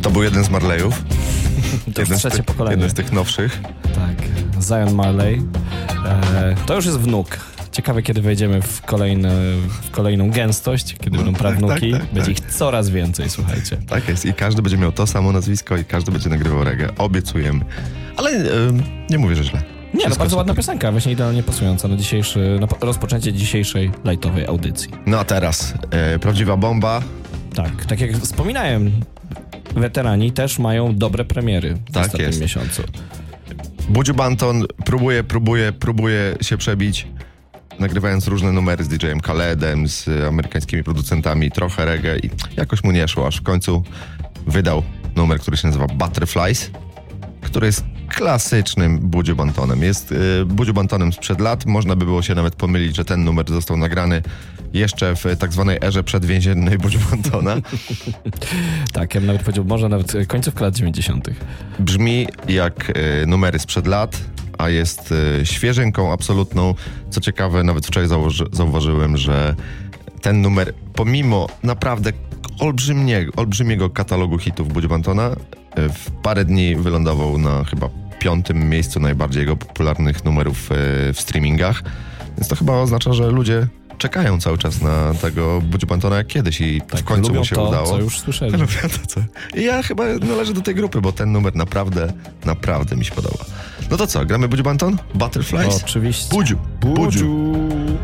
To był jeden z Marleyów. To już trzecie pokolenie. Jeden z tych nowszych. Tak, Zion Marley. To już jest wnuk. Ciekawe, kiedy wejdziemy w kolejną gęstość, kiedy będą prawnuki. Tak. Będzie ich coraz więcej, słuchajcie. Tak jest i każdy będzie miał to samo nazwisko i każdy będzie nagrywał reggae. Obiecujemy. Ale nie mówię, że źle. Nie, no bardzo ładna piosenka, właśnie idealnie pasująca na rozpoczęcie dzisiejszej lightowej audycji. No a teraz prawdziwa bomba. Tak jak wspominałem, weterani też mają dobre premiery w ostatnim miesiącu. Buju Banton próbuje się przebić, nagrywając różne numery z DJ-em Khaledem, z amerykańskimi producentami, trochę reggae i jakoś mu nie szło, aż w końcu wydał numer, który się nazywa Butterflies, który jest klasycznym Buju Bantonem. Jest Buju Bantonem sprzed lat. Można by było się nawet pomylić, że ten numer został nagrany jeszcze w tak zwanej erze przedwięziennej Buju Bantona. Tak, ja bym nawet powiedział, może nawet końcówka lat 90. Brzmi jak numery sprzed lat, a jest świeżynką absolutną. Co ciekawe, nawet wczoraj zauważyłem, że ten numer, pomimo naprawdę olbrzymiego katalogu hitów Buju Bantona, w parę dni wylądował na chyba 5. miejscu najbardziej jego popularnych numerów w streamingach. Więc to chyba oznacza, że ludzie czekają cały czas na tego Buju Bantona jak kiedyś i w końcu mu się udało. Co już słyszeli. Lubią to, co. I ja chyba należę do tej grupy, bo ten numer naprawdę mi się podoba. No to co, gramy Buju Banton? Butterflies? Oczywiście. Buju.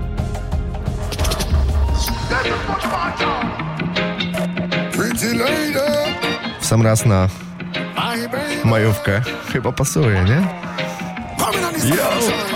W sam raz na majówkę chyba pasuje, nie? Yo!